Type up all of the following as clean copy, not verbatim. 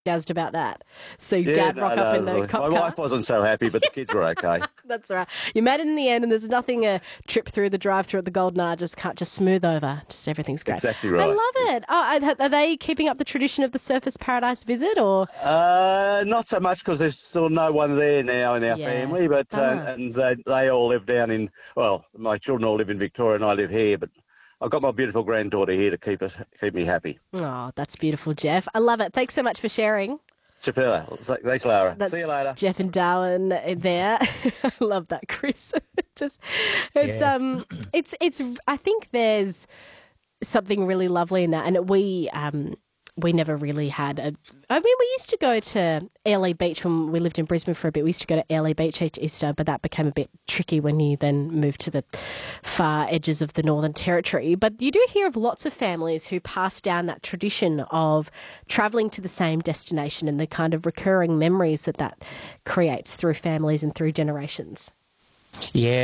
jazzed about that. So your Yeah, dad no, rock up in the no. cop My car. wife wasn't so happy, but the kids were okay. That's right. You made it in the end, and there's nothing a trip through the drive-through at the Golden Hour just can't just smooth over. Just everything's great. Exactly I right. love Yes. it. Oh, are they keeping up the tradition of the Surfers Paradise visit, or Not so much because there's still no one there now in our yeah, family, but bummer. and they all live down in. Well, my children all live in Victoria, and I live here. But I've got my beautiful granddaughter here to keep me happy. Oh, that's beautiful, Jeff. I love it. Thanks so much for sharing. Super. Thanks, Lara. See you That's later. Jeff and Darwin there. I love that, Chris. Just it's Yeah. it's I think there's something really lovely in that, and we never really had a. I mean, we used to go to Airlie Beach when we lived in Brisbane for a bit. We used to go to Airlie Beach each Easter, but that became a bit tricky when you then moved to the far edges of the Northern Territory. But you do hear of lots of families who pass down that tradition of travelling to the same destination and the kind of recurring memories that creates through families and through generations. Yeah,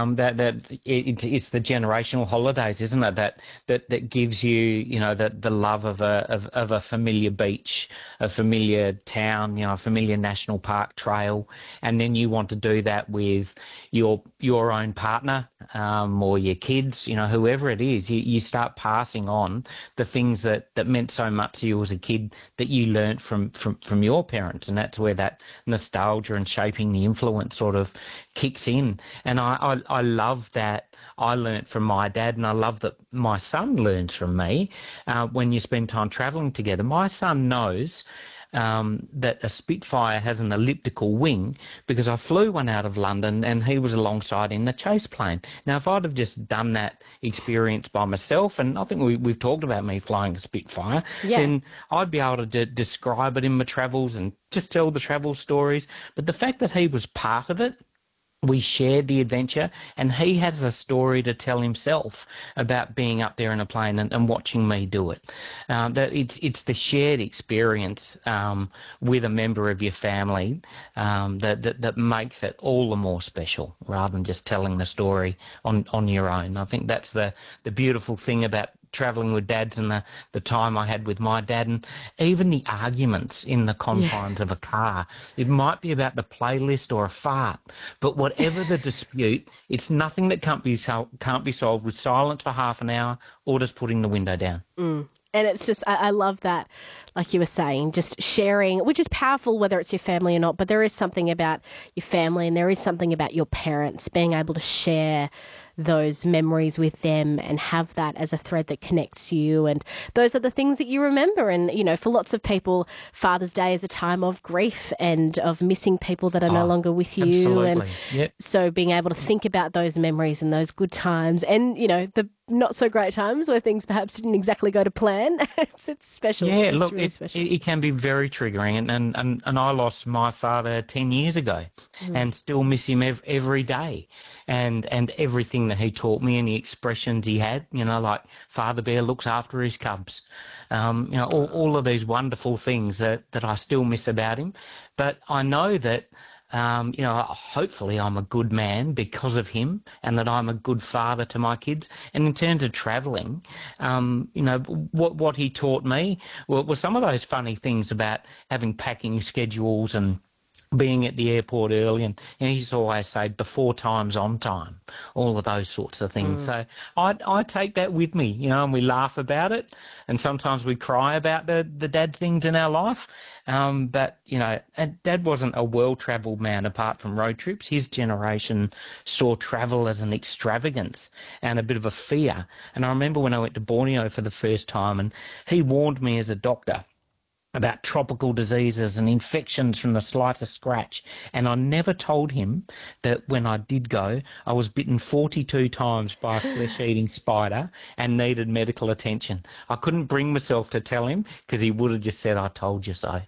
it's the generational holidays, isn't it? That gives you, the love of a familiar beach, a familiar town, a familiar national park trail, and then you want to do that with your own partner, or your kids, whoever it is. You start passing on the things that meant so much to you as a kid that you learnt from your parents, and that's where that nostalgia and shaping the influence sort of kicks in. And I love that I learnt from my dad, and I love that my son learns from me when you spend time travelling together. My son knows that a Spitfire has an elliptical wing because I flew one out of London and he was alongside in the chase plane. Now, if I'd have just done that experience by myself, and I think we've talked about me flying a Spitfire, Yeah. then I'd be able to describe it in my travels and just tell the travel stories. But the fact that he was part of it, we shared the adventure, and he has a story to tell himself about being up there in a plane and watching me do it. That it's the shared experience with a member of your family that makes it all the more special, rather than just telling the story on your own. I think that's the beautiful thing about travelling with dads and the time I had with my dad, and even the arguments in the confines of a car. It might be about the playlist or a fart, but whatever the dispute, it's nothing that can't be solved with silence for half an hour or just putting the window down. And it's just, I love that, like you were saying, just sharing, which is powerful whether it's your family or not, but there is something about your family and there is something about your parents, being able to share those memories with them and have that as a thread that connects you. And those are the things that you remember. And, for lots of people, Father's Day is a time of grief and of missing people that are no longer with you. Absolutely. And Yep. so being able to think about those memories and those good times and, the not so great times where things perhaps didn't exactly go to plan, it's special. Yeah, It's look, really it, special. it, it can be very triggering, and I lost my father 10 years ago, and still miss him every day, and everything that he taught me and the expressions he had, like Father Bear looks after his cubs, all of these wonderful things that I still miss about him, but I know that. Hopefully I'm a good man because of him, and that I'm a good father to my kids. And in terms of travelling, what he taught me were some of those funny things about having packing schedules and being at the airport early, and he used to always say before time's on time, all of those sorts of things. So I take that with me, and we laugh about it, and sometimes we cry about the dad things in our life. But and Dad wasn't a well-travelled man apart from road trips. His generation saw travel as an extravagance and a bit of a fear. And I remember when I went to Borneo for the first time, and he warned me as a doctor about tropical diseases and infections from the slightest scratch. And I never told him that when I did go, I was bitten 42 times by a flesh-eating spider and needed medical attention. I couldn't bring myself to tell him because he would have just said, I told you so.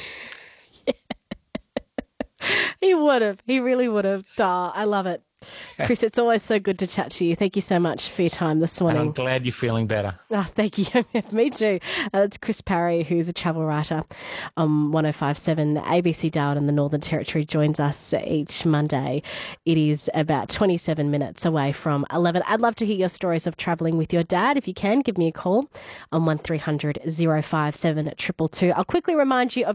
He would have. He really would have. Duh, I love it. Chris, it's always so good to chat to you. Thank you so much for your time this And I'm morning. glad you're feeling better. Oh, thank you. Me too. That's Chris Parry, who's a travel writer on 105.7 ABC Darwin in the Northern Territory, joins us each Monday. It is about 27 minutes away from 11. I'd love to hear your stories of travelling with your dad. If you can, give me a call on 1300 057 222. I'll quickly remind you of